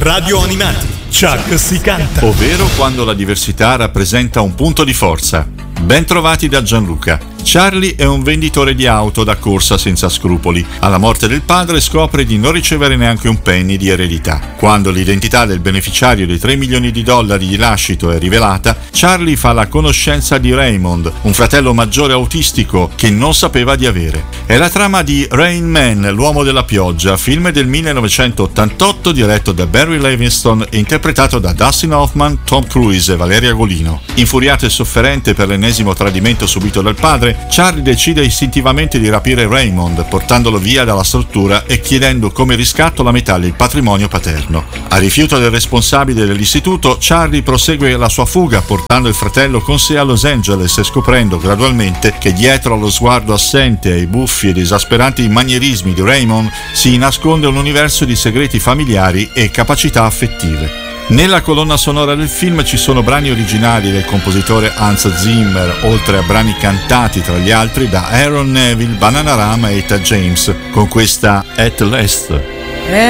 Radio Animati, Chuck si canta. Ovvero quando la diversità rappresenta un punto di forza. Ben trovati da Gianluca. Charlie è un venditore di auto da corsa senza scrupoli. Alla morte del padre scopre di non ricevere neanche un penny di eredità. Quando l'identità del beneficiario dei $3 milioni di lascito è rivelata, Charlie fa la conoscenza di Raymond, un fratello maggiore autistico che non sapeva di avere. È la trama di Rain Man, l'uomo della pioggia, film del 1988 diretto da Barry Levinson e interpretato da Dustin Hoffman, Tom Cruise e Valeria Golino. Infuriato e sofferente per l'ennesimo tradimento subito dal padre, Charlie decide istintivamente di rapire Raymond, portandolo via dalla struttura e chiedendo come riscatto la metà del patrimonio paterno. A rifiuto del responsabile dell'istituto, Charlie prosegue la sua fuga portando il fratello con sé a Los Angeles e scoprendo gradualmente che dietro allo sguardo assente e ai buffi ed esasperanti manierismi di Raymond si nasconde un universo di segreti familiari e capacità affettive. Nella colonna sonora del film ci sono brani originali del compositore Hans Zimmer, oltre a brani cantati tra gli altri da Aaron Neville, Bananarama e Etta James, con questa At Last.